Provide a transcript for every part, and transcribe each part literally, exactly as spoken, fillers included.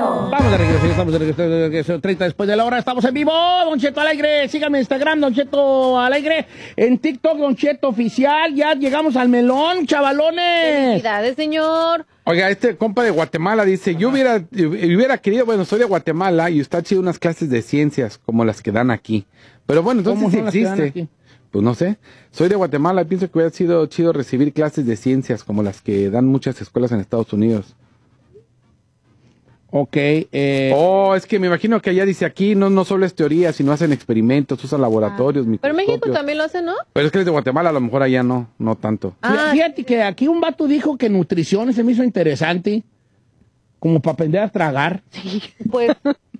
Cheto. Vamos de regreso, estamos de regreso, de regreso, treinta después de la hora, estamos en vivo, Don Cheto al aire, síganme en Instagram, Don Cheto al aire, en TikTok, Don Cheto oficial, ya llegamos al melón, chavalones. Felicidades, señor. Oiga, este compa de Guatemala dice, yo hubiera, hubiera querido, bueno, soy de Guatemala y usted ha hecho unas clases de ciencias como las que dan aquí. Pero bueno, entonces ¿Cómo sí son las que dan existe. aquí? Pues no sé. Soy de Guatemala y pienso que hubiera sido chido recibir clases de ciencias como las que dan muchas escuelas en Estados Unidos. Ok, eh... Oh, es que me imagino que allá dice aquí no, no solo es teoría, sino hacen experimentos, usan laboratorios, Ah. Pero en México microscopios. también lo hacen, ¿no? Pero es que es de Guatemala, a lo mejor allá no, no tanto. Ah. Fíjate que aquí un vato dijo que nutrición se me hizo interesante, como para aprender a tragar. Pues.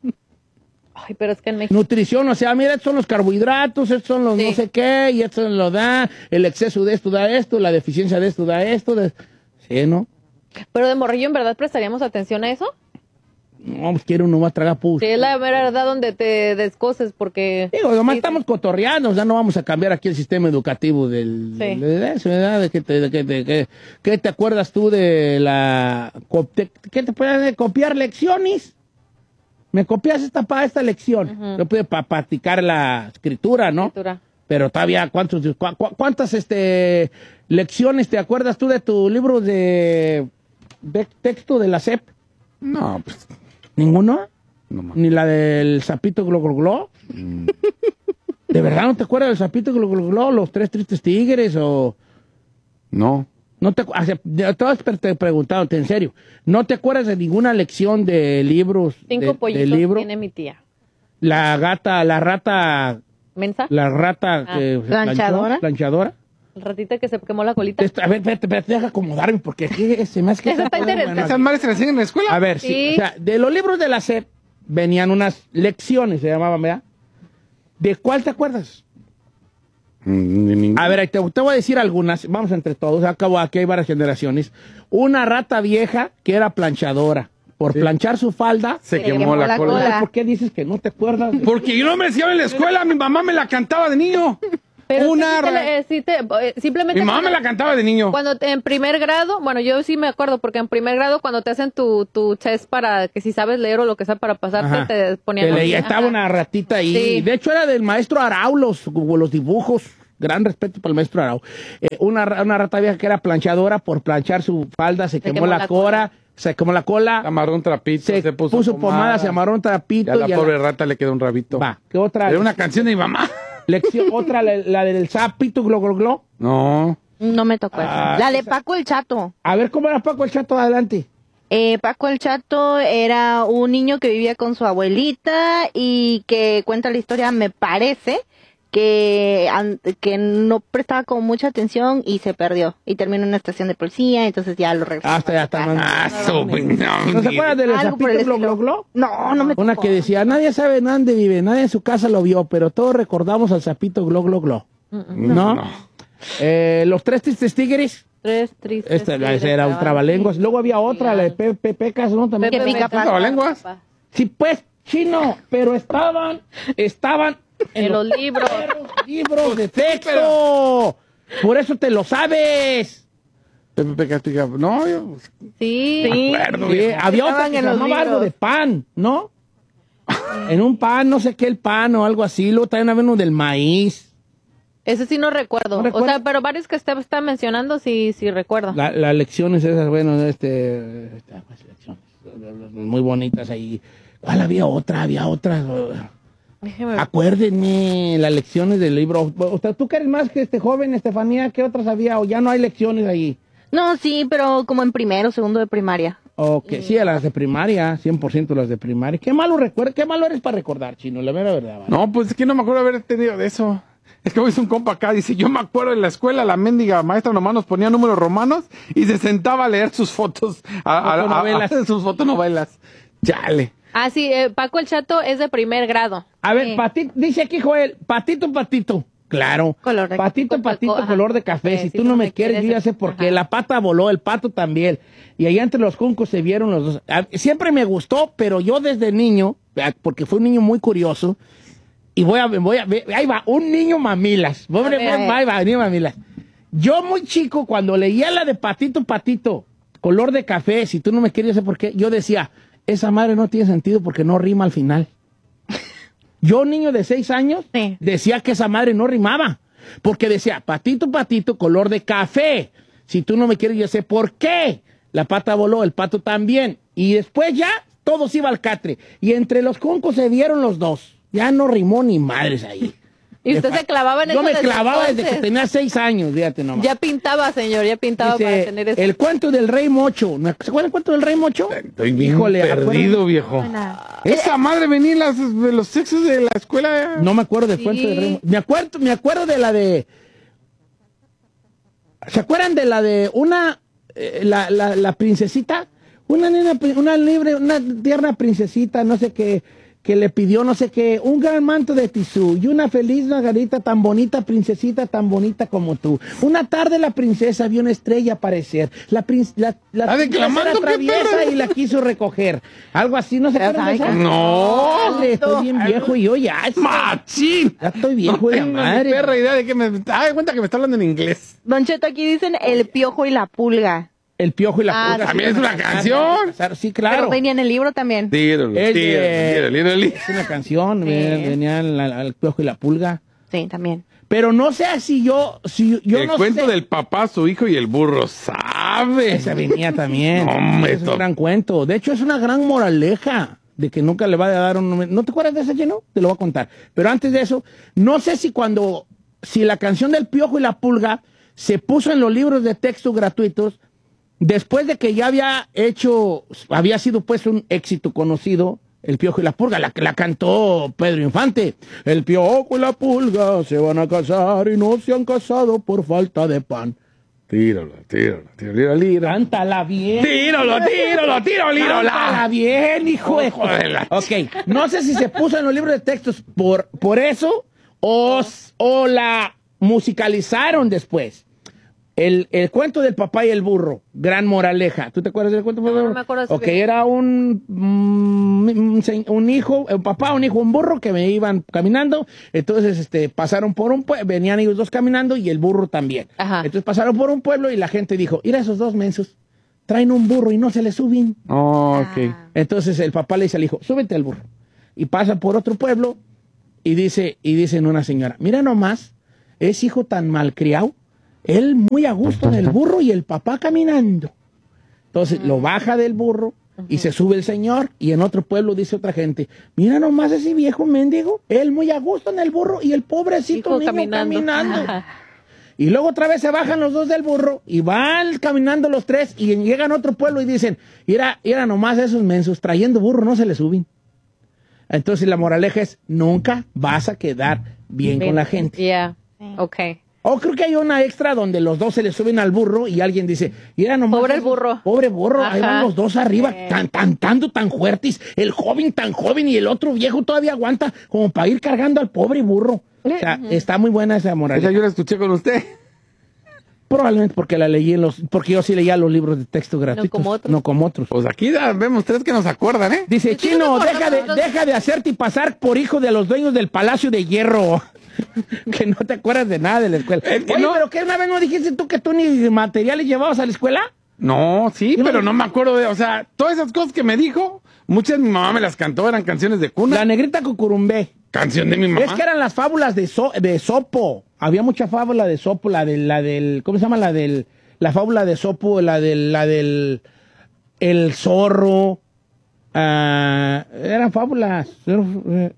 Ay, pero es que en México. Nutrición, o sea, mira, estos son los carbohidratos, estos son los Sí. no sé qué, y esto lo da, el exceso de esto da esto, la deficiencia de esto da esto. De... Sí, ¿no? Pero de morrillo, ¿en verdad prestaríamos atención a eso? No, pues quiero uno va a tragar pus. Sí, es la verdad donde te descoces porque... Digo, nomás sí, estamos cotorreando, o sea, no vamos a cambiar aquí el sistema educativo del, Sí. de, de eso, ¿verdad? De que te, de que te, que- ¿qué te acuerdas tú de la... co- te- ¿Qué te puedes copiar lecciones? Me copias esta para esta lección. Ujú. Yo pude para practicar la escritura, ¿no? escritura. Pero todavía, ¿cuántos, cu- cu- ¿cuántas este, lecciones te acuerdas tú de tu libro de, de texto de la S E P? No, pues, ¿Ninguno? no más. ¿Ni la del sapito glo glo glo? ¿De verdad no te acuerdas del sapito glo glo glo? ¿Los tres tristes tigres o...? No. No te, o sea, de- todas te he preguntado, en serio. ¿No te acuerdas de ninguna lección de libros? Cinco de, de pollitos libro? tiene mi tía. La gata, la rata, ¿Mensa? la rata Ah. que se ¿Planchadora? planchó, planchadora. El ratita que se quemó la colita. Esto- a ver, espérate, espérate, deja acomodarme porque aquí se me hace que... Eso está interesante. ¿Esas madres se las enseñan en la escuela? A ver, sí. Sí. O sea, de los libros de la S E P venían unas lecciones, se llamaban, ¿verdad? ¿De cuál te acuerdas? Mm, ni ningún- A ver, ahí te, te voy a decir algunas. Vamos entre todos. Acabo, aquí hay varias generaciones. Una rata vieja que era planchadora. Por planchar su falda. Se quemó, la, cola. cola. ¿Por qué dices que no te acuerdas? Porque yo no me decía en la escuela, mi mamá me la cantaba de niño. Pero Una sí te ra- le- eh, sí te- eh, simplemente Mi mamá me cuando- la cantaba de niño. Cuando te- en primer grado, bueno, yo sí me acuerdo, porque en primer grado cuando te hacen tu, tu test para que si sabes leer o lo que sea para pasarte, Ajá. te ponían... Que leía, Ajá. estaba una ratita ahí. Sí. De hecho, era del maestro Arau, los, los dibujos. Gran respeto para el maestro Arau. Eh, una, ra- una rata vieja que era planchadora, por planchar su falda, se, quemó, la, cora, se quemó la cola, Amarró un trapito, se, se, puso, puso, pomada, se amarró un trapito. Y a la y a pobre la- rata le quedó un rabito. Va, ¿qué otra? Era una canción de mi mamá. Lección, otra, la, la del sapito, glo, glo, glo. No. No me tocó esa. Ah, La de Paco el Chato. A ver, ¿cómo era Paco el Chato? Adelante. Eh, Paco el Chato era un niño que vivía con su abuelita y que cuenta la historia, me parece, que, an- que no prestaba como mucha atención y se perdió. Y terminó en una estación de policía, entonces ya lo regresó. Hasta ya está. Ah, su- ¿No se acuerdan del Algo por el sapito, glo, estilo. glo, glo? No, no me Una tocó. que decía, nadie sabe dónde vive, nadie en su casa lo vio, pero todos recordamos al sapito glo, glo, glo. ¿No? No. Eh, los tres tristes tigres. Tres tristes. Esta tigres ese era un estaban trabalenguas. así. Luego había otra, la de Pepe Pecas, ¿no? También. Pepe Que pica Pecas. pata. ¿Lenguas? Sí, pues, chino, pero estaban, estaban En los libros. libros de texto. Por eso te lo sabes. Pepe Pecas pica. No, yo. Sí. Sí. Acuerdo, Sí, viejo. había otra Estaban que en se los llamaba algo libros. de pan, ¿no? En un pan, no sé qué, el pan o algo así. Luego también había uno del maíz. Ese sí no recuerdo. ¿No O recuerdas? sea, pero varios que usted está mencionando sí, sí recuerdo. La- Las lecciones esas, bueno, este, estas, pues, lecciones muy bonitas ahí. ¿Cuál había otra? Había otra. Déjeme- Acuérdenme, las lecciones del libro. O sea, ¿tú que eres más que este joven, Estefanía? ¿Qué otras había? ¿O ya no hay lecciones ahí? No, sí, pero como en primero, segundo de primaria. O que sí, a las de primaria, cien por ciento las de primaria. Qué malo recuerda, qué malo eres para recordar, chino, la mera verdad. ¿vale? No, pues es que no me acuerdo haber tenido de eso. Es que hoy es un compa acá, dice, yo me acuerdo en la escuela, la mendiga maestra nomás nos ponía números romanos y se sentaba a leer sus fotos, a, a- a- Fotonovelas. a- sus fotonovelas. Chale. Ah, sí, eh, Paco el Chato es de primer grado. A ver, Sí. patito, dice aquí Joel, patito, patito. Claro. Color de patito, café. patito, Ajá. color de café. Eh, si tú no me quieres, yo ya sé por qué. ajá. La pata voló, el pato también. Y allá entre los juncos se vieron los dos. Ah, siempre me gustó, pero yo desde niño, ah, porque fui un niño muy curioso, y voy a, voy a ver, ahí va, un niño mamilas. Voy a ver, ver. ahí va, niño mamilas. Yo muy chico, cuando leía la de patito, patito, color de café, si tú no me quieres, yo sé por qué, yo decía, esa madre no tiene sentido porque no rima al final. Yo, niño de seis años, Sí. decía que esa madre no rimaba. Porque decía, patito, patito, color de café. Si tú no me quieres, yo sé por qué. La pata voló, el pato también. Y después ya, todos iba al catre. Y entre los cuncos se dieron los dos. Ya no rimó ni madres ahí. Y usted Me se clavaba en Yo eso me desde clavaba desde que entonces. tenía seis años, fíjate nomás. Ya pintaba, señor, ya pintaba Dice, para tener eso. el cuento del Rey Mocho. ¿Se acuerdan el cuento del Rey Mocho? Estoy bien Híjole, perdido, viejo. Esa madre venía en las, de los sexos de la escuela. No me acuerdo del Sí. cuento del Rey Mocho. Me acuerdo, me acuerdo de la de... ¿Se acuerdan de la de una... eh, la, la, la princesita? Una nena, pri- una libre, una tierna princesita, no sé qué, que le pidió no sé qué, un gran manto de tisú y una feliz margarita tan bonita, princesita tan bonita como tú. Una tarde la princesa vio una estrella aparecer. La, prin- la, la ¿Está princesa declamando, era qué traviesa perro? y la quiso recoger. Algo así, ¿no se acuerdan de esa? No. Madre, estoy bien viejo y yo ya. ¡Machín! Ya estoy viejo no de la tengo madre. ni perra idea de que me... Ay, cuenta que me está hablando en inglés. Don Cheto, aquí dicen el piojo y la pulga. El piojo y la Ah, pulga. sí. También es una canción. Sí, claro. Pero venía en el libro también. Tíralo, Es de- tíralo, tíralo, tíralo. Es una canción, ven- venía el, el piojo y la pulga. Sí, también. Pero no sé si yo, si yo El no cuento sé. del papá, su hijo y el burro, ¿sabe? Esa venía también. No, hombre, es un esto- gran cuento. De hecho, es una gran moraleja de que nunca le va a dar un... ¿No te acuerdas de ese, lleno? Te lo voy a contar. Pero antes de eso, no sé si cuando... Si la canción del piojo y la pulga se puso en los libros de texto gratuitos después de que ya había hecho... Había sido pues un éxito conocido... El Piojo y la Pulga, la que la cantó Pedro Infante. El Piojo y la Pulga se van a casar y no se han casado por falta de pan. Tíralo, tíralo, tíralo, tíralo. Cántala bien. Tíralo, tíralo, tíralo, Cántala tíralo. bien, hijo de... Hijo de la- Ok, no sé si se puso en los libros de textos por, por eso o, o la musicalizaron después. El, el cuento del papá y el burro, gran moraleja. ¿Tú te acuerdas del cuento del burro? No me acuerdo de ese Ok, video. era un, mm, un, se- un hijo, un papá, un hijo, un burro que me iban caminando. Entonces, este, pasaron por un pueblo, venían ellos dos caminando y el burro también. Ajá. Entonces pasaron por un pueblo y la gente dijo, mira esos dos mensos, traen un burro y no se le suben. Oh, ok. Entonces el papá le dice al hijo, súbete al burro. Y pasa por otro pueblo y dice, y dicen una señora, mira nomás, es hijo tan malcriado, él muy a gusto en el burro y el papá caminando. Entonces lo baja del burro y se sube el señor y en otro pueblo dice otra gente, mira nomás ese viejo mendigo, él muy a gusto en el burro y el pobrecito Hijo niño caminando. caminando. Ajá. Y luego otra vez se bajan los dos del burro y van caminando los tres y llegan a otro pueblo y dicen, mira, mira nomás esos mensos, trayendo burro no se les suben. Entonces la moraleja es, nunca vas a quedar bien con la gente. Yeah. Ok. O creo que hay una extra donde los dos se le suben al burro y alguien dice, mira nomás. Pobre el esos- burro. Pobre burro, ahí Ajá. van los dos arriba, Eh. tan, tan, tanto, tan fuertes. El joven tan joven y el otro viejo todavía aguanta como para ir cargando al pobre burro. O sea, está muy buena esa moraleja. Esa yo la escuché con usted. Probablemente porque la leí en los, porque yo sí leía los libros de texto gratuitos. como otros. No como otros. Pues aquí ya vemos tres que nos acuerdan, ¿eh? Dice, Sí, Chino, no me acuerdo, deja de, no, no. deja de hacerte pasar por hijo de los dueños del Palacio de Hierro. Que no te acuerdas de nada de la escuela. Es que Oye, no. pero que una vez no dijiste tú que tú ni materiales llevabas a la escuela. No, sí, Yo no- pero no me acuerdo de... O sea, todas esas cosas que me dijo, muchas mi mamá me las cantó, eran canciones de cuna. La negrita cucurumbé. Canción de mi mamá. Es que eran las fábulas de, so- de Sopo. Había mucha fábula de Sopo, la del, la del, ¿cómo se llama? La del, la fábula de Sopo, la del, la del, el zorro. Ah, eran fábulas. Eh,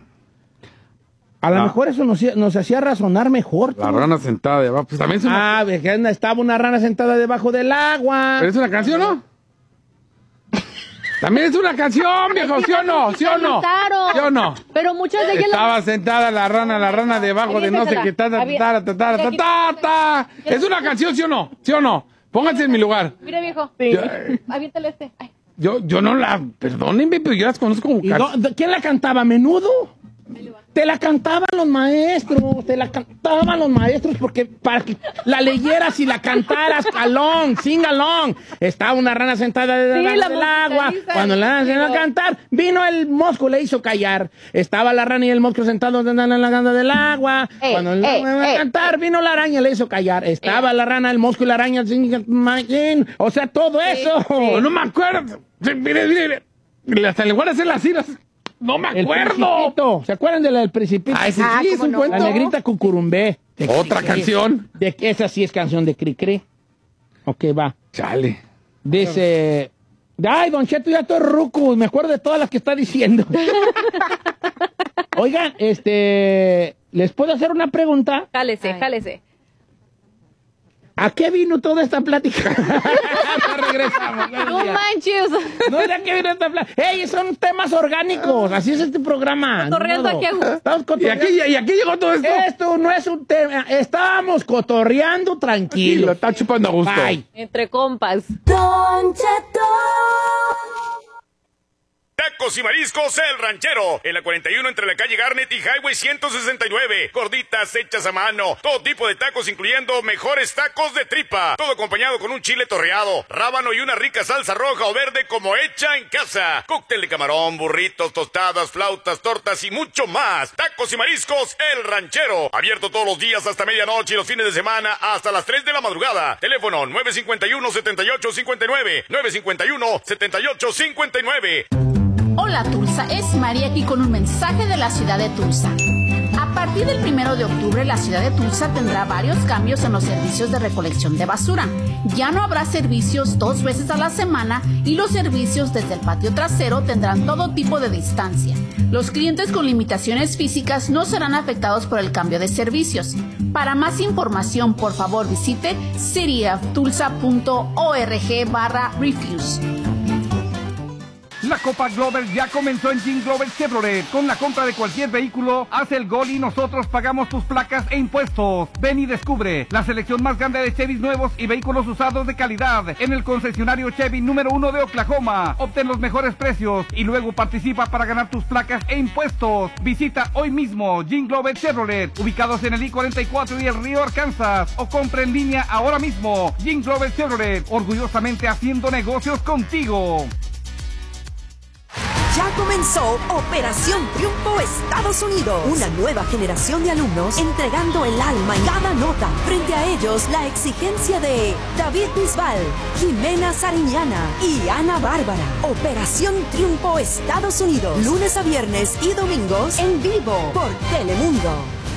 A lo Ah. mejor eso nos, nos hacía razonar mejor. La tú. rana sentada de abajo. Pues también es una... Ah, ve que anda- estaba una rana sentada debajo del agua. ¿Pero es una canción, no? También es una canción, viejo, ¿sí o no? ¿Sí o no? Cantaron. ¿Sí o no? Pero muchas de ellas... Estaba sentada la rana, la rana debajo de no sé qué. Ta, ta, ta, ta, ta, ta, ta, ta. Es una canción, ¿sí o no? ¿Sí o no? Pónganse en mi lugar. Mira, viejo. Yo, Aviéntale este. Ay. yo, yo no la... Perdónenme, pero yo las conozco como ¿Y canción. do- ¿Quién la cantaba? ¿Menudo? Te la cantaban los maestros, te la cantaban los maestros porque para que la leyeras y la cantaras along, sing along. Estaba una rana sentada debajo Sí, la del agua. musicalizan. Cuando la rana se iba a Digo- cantar, vino el mosco, le hizo callar. Estaba la rana y el mosco sentados en la ganda del agua. Ey, Cuando la ey, rana iba a ey, cantar, vino la araña y le hizo callar. Estaba la rana, el mosco y la araña. sing- O sea, todo eso. Oh, no me acuerdo. Sí, mire, mire, mire. Hasta le voy a hacer las iras. No me El acuerdo. Principito. ¿Se acuerdan de la del Principito? Ah, ese Ah, sí es ¿cómo un no? cuento. La negrita cucurumbé. De Otra Cricri. canción. De, esa sí es canción de Cricri. Ok, va. Chale. Dice... Ay, Don Cheto, ya estoy ruco. Me acuerdo de todas las que está diciendo. Oigan, este... ¿les puedo hacer una pregunta? Jálese, Ay. jálese. ¿A qué vino toda esta plática? No regresamos. No buenos días. manches. No es de qué vino esta plática. ¡Ey, son temas orgánicos! Así es este programa. Cotorreando ni modo. aquí a gusto. Estamos ¿Y cotorreando. aquí, y aquí llegó todo esto. Esto no es un tema. Estábamos cotorreando Sí, lo tranquilo. está chupando a gusto. Bye. Entre compas. Don Cheto. Tacos y mariscos El Ranchero, en la cuarenta y uno entre la calle Garnet y Highway ciento sesenta y nueve. Gorditas hechas a mano, todo tipo de tacos incluyendo mejores tacos de tripa. Todo acompañado con un chile torreado, rábano y una rica salsa roja o verde como hecha en casa. Cóctel de camarón, burritos, tostadas, flautas, tortas y mucho más. Tacos y mariscos El Ranchero, abierto todos los días hasta medianoche y los fines de semana hasta las tres de la madrugada. Teléfono nueve cinco uno, siete ocho cinco nueve, nueve cinco uno, siete ocho cinco nueve. Hola Tulsa, es María aquí con un mensaje de la ciudad de Tulsa. A partir del primero de octubre, la ciudad de Tulsa tendrá varios cambios en los servicios de recolección de basura. Ya no habrá servicios dos veces a la semana y los servicios desde el patio trasero tendrán todo tipo de distancia. Los clientes con limitaciones físicas no serán afectados por el cambio de servicios. Para más información, por favor visite cityoftulsa.org barra refuse. La Copa Glover ya comenzó en Jean Glover Chevrolet. Con la compra de cualquier vehículo, haz el gol y nosotros pagamos tus placas e impuestos. Ven y descubre la selección más grande de Chevys nuevos y vehículos usados de calidad en el concesionario Chevy número uno de Oklahoma. Obtén los mejores precios y luego participa para ganar tus placas e impuestos. Visita hoy mismo Jean Glover Chevrolet, ubicados en el I cuarenta y cuatro y el Río Arkansas, o compra en línea ahora mismo. Jean Glover Chevrolet, orgullosamente haciendo negocios contigo. Ya comenzó Operación Triunfo Estados Unidos. Una nueva generación de alumnos entregando el alma en cada nota. Frente a ellos, la exigencia de David Bisbal, Jimena Sariñana y Ana Bárbara. Operación Triunfo Estados Unidos. Lunes a viernes y domingos en vivo por Telemundo.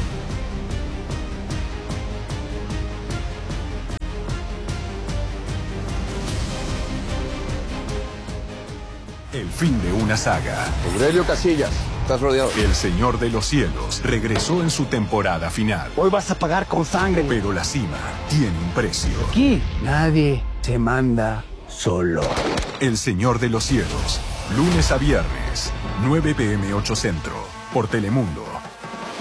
El fin de una saga. Aurelio Casillas, estás rodeado. El Señor de los Cielos regresó en su temporada final. Hoy vas a pagar con sangre. Pero la cima tiene un precio. Aquí nadie se manda solo. El Señor de los Cielos, lunes a viernes, nueve p m ocho Centro, por Telemundo.